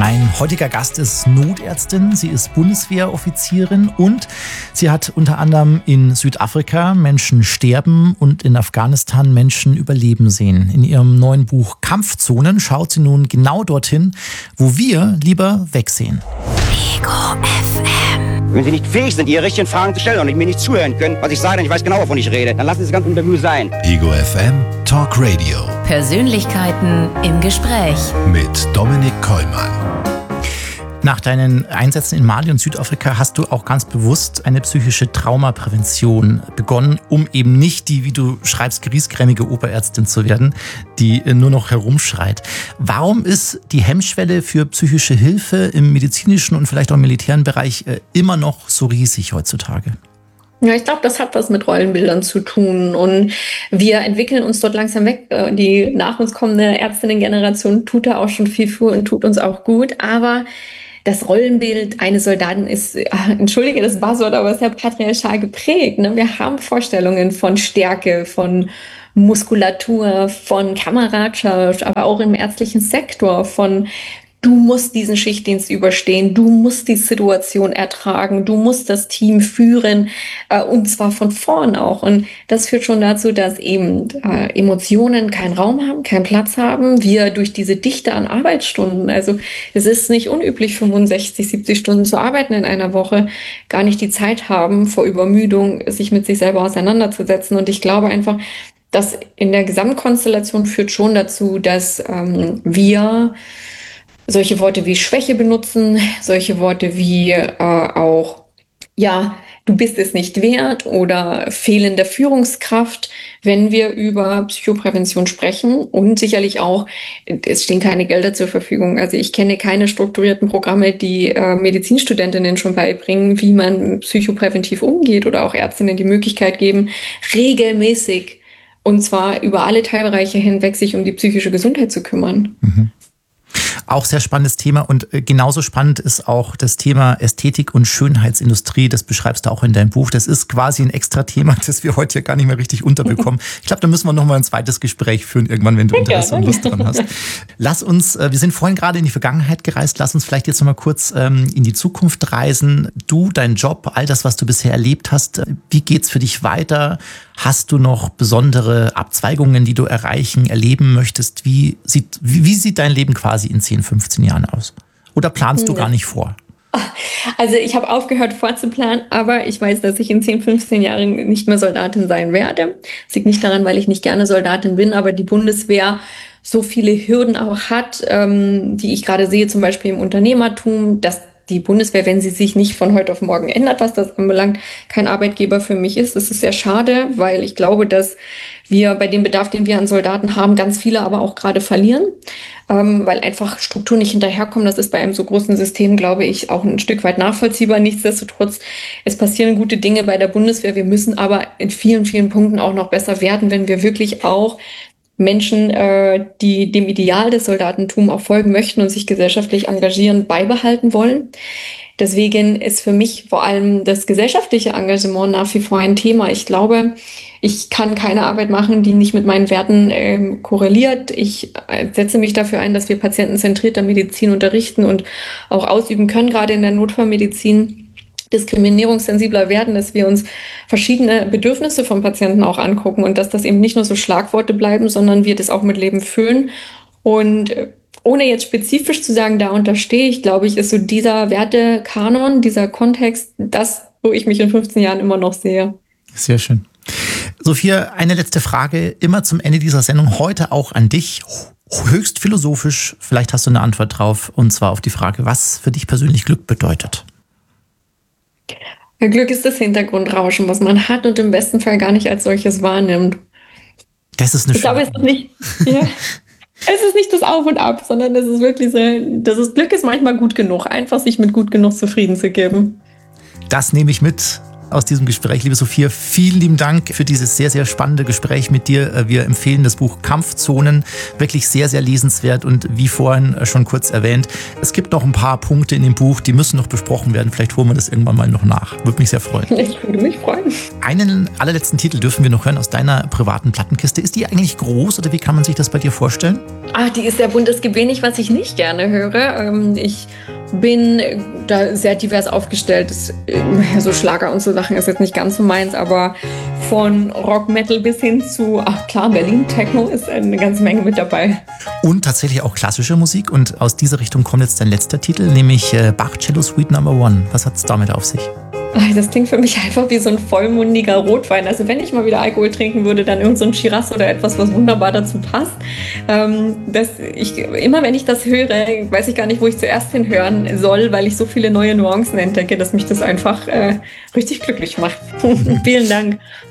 Mein heutiger Gast ist Notärztin, sie ist Bundeswehroffizierin und sie hat unter anderem in Südafrika Menschen sterben und in Afghanistan Menschen überleben sehen. In ihrem neuen Buch Kampfzonen schaut sie nun genau dorthin, wo wir lieber wegsehen. Ego FM. Wenn Sie nicht fähig sind, Ihre richtigen Fragen zu stellen und mir nicht zuhören können, was ich sage, denn ich weiß genau, wovon ich rede, dann lassen Sie das ganze Interview sein. Ego FM Talk Radio. Persönlichkeiten im Gespräch. Mit Dominik Kollmann. Nach deinen Einsätzen in Mali und Südafrika hast du auch ganz bewusst eine psychische Traumaprävention begonnen, um eben nicht die, wie du schreibst, griesgrämige Oberärztin zu werden, die nur noch herumschreit. Warum ist die Hemmschwelle für psychische Hilfe im medizinischen und vielleicht auch im militären Bereich immer noch so riesig heutzutage? Ja, ich glaube, das hat was mit Rollenbildern zu tun und wir entwickeln uns dort langsam weg. Die nach uns kommende Ärztinnengeneration tut da auch schon viel für und tut uns auch gut, aber das Rollenbild eines Soldaten ist, entschuldige das Buzzword, aber ist ja patriarchal geprägt. Ne? Wir haben Vorstellungen von Stärke, von Muskulatur, von Kameradschaft, aber auch im ärztlichen Sektor von du musst diesen Schichtdienst überstehen, du musst die Situation ertragen, du musst das Team führen und zwar von vorn auch. Und das führt schon dazu, dass eben Emotionen keinen Raum haben, keinen Platz haben. Wir durch diese Dichte an Arbeitsstunden, also es ist nicht unüblich, 65, 70 Stunden zu arbeiten in einer Woche, gar nicht die Zeit haben, vor Übermüdung sich mit sich selber auseinanderzusetzen. Und ich glaube einfach, das in der Gesamtkonstellation führt schon dazu, dass wir solche Worte wie Schwäche benutzen, solche Worte wie auch, ja, du bist es nicht wert oder fehlende Führungskraft, wenn wir über Psychoprävention sprechen und sicherlich auch, es stehen keine Gelder zur Verfügung. Also ich kenne keine strukturierten Programme, die Medizinstudentinnen schon beibringen, wie man psychopräventiv umgeht oder auch Ärztinnen die Möglichkeit geben, regelmäßig und zwar über alle Teilbereiche hinweg sich um die psychische Gesundheit zu kümmern. Mhm. Auch sehr spannendes Thema und genauso spannend ist auch das Thema Ästhetik und Schönheitsindustrie. Das beschreibst du auch in deinem Buch. Das ist quasi ein extra Thema, das wir heute ja gar nicht mehr richtig unterbekommen. Ich glaube, da müssen wir nochmal ein zweites Gespräch führen irgendwann, wenn du Interesse und Lust dran hast. Lass uns, wir sind vorhin gerade in die Vergangenheit gereist, lass uns vielleicht jetzt nochmal kurz in die Zukunft reisen. Du, dein Job, all das, was du bisher erlebt hast, wie geht's für dich weiter? Hast du noch besondere Abzweigungen, die du erleben möchtest? Wie sieht dein Leben quasi in 10, 15 Jahren aus? Oder planst du gar nicht vor? Also ich habe aufgehört vorzuplanen, aber ich weiß, dass ich in 10, 15 Jahren nicht mehr Soldatin sein werde. Das liegt nicht daran, weil ich nicht gerne Soldatin bin, aber die Bundeswehr so viele Hürden auch hat, die ich gerade sehe, zum Beispiel im Unternehmertum, dass die Bundeswehr, wenn sie sich nicht von heute auf morgen ändert, was das anbelangt, kein Arbeitgeber für mich ist. Das ist sehr schade, weil ich glaube, dass wir bei dem Bedarf, den wir an Soldaten haben, ganz viele aber auch gerade verlieren, weil einfach Strukturen nicht hinterherkommen. Das ist bei einem so großen System, glaube ich, auch ein Stück weit nachvollziehbar. Nichtsdestotrotz, es passieren gute Dinge bei der Bundeswehr. Wir müssen aber in vielen, vielen Punkten auch noch besser werden, wenn wir wirklich auch Menschen, die dem Ideal des Soldatentums auch folgen möchten und sich gesellschaftlich engagieren, beibehalten wollen. Deswegen ist für mich vor allem das gesellschaftliche Engagement nach wie vor ein Thema. Ich glaube, ich kann keine Arbeit machen, die nicht mit meinen Werten korreliert. Ich setze mich dafür ein, dass wir patientenzentrierter Medizin unterrichten und auch ausüben können, gerade in der Notfallmedizin. Diskriminierungssensibler werden, dass wir uns verschiedene Bedürfnisse von Patienten auch angucken und dass das eben nicht nur so Schlagworte bleiben, sondern wir das auch mit Leben füllen. Und ohne jetzt spezifisch zu sagen, da unterstehe ich, glaube ich, ist so dieser Wertekanon, dieser Kontext, das, wo ich mich in 15 Jahren immer noch sehe. Sehr schön. Sophia, eine letzte Frage, immer zum Ende dieser Sendung, heute auch an dich. Höchst philosophisch, vielleicht hast du eine Antwort drauf, und zwar auf die Frage, was für dich persönlich Glück bedeutet. Glück ist das Hintergrundrauschen, was man hat und im besten Fall gar nicht als solches wahrnimmt. Das ist eine Ich glaube, es ist nicht, ja, es ist nicht das Auf und Ab, sondern es ist wirklich so, Glück ist manchmal gut genug, einfach sich mit gut genug zufrieden zu geben. Das nehme ich mit aus diesem Gespräch. Liebe Sophia, vielen lieben Dank für dieses sehr, sehr spannende Gespräch mit dir. Wir empfehlen das Buch Kampfzonen, wirklich sehr, sehr lesenswert und wie vorhin schon kurz erwähnt, es gibt noch ein paar Punkte in dem Buch, die müssen noch besprochen werden. Vielleicht holen wir das irgendwann mal noch nach. Würde mich sehr freuen. Ich würde mich freuen. Einen allerletzten Titel dürfen wir noch hören aus deiner privaten Plattenkiste. Ist die eigentlich groß oder wie kann man sich das bei dir vorstellen? Die ist sehr bunt. Es gibt wenig, was ich nicht gerne höre. Ich bin da sehr divers aufgestellt. So Schlager und so Sachen ist jetzt nicht ganz so meins, aber von Rock, Metal bis hin zu, Berlin Techno ist eine ganze Menge mit dabei. Und tatsächlich auch klassische Musik. Und aus dieser Richtung kommt jetzt dein letzter Titel, nämlich Bach Cello Suite No. 1. Was hat es damit auf sich? Das klingt für mich einfach wie so ein vollmundiger Rotwein. Also wenn ich mal wieder Alkohol trinken würde, dann irgend so ein Shiraz oder etwas, was wunderbar dazu passt. Immer wenn ich das höre, weiß ich gar nicht, wo ich zuerst hinhören soll, weil ich so viele neue Nuancen entdecke, dass mich das einfach richtig glücklich macht. Vielen Dank.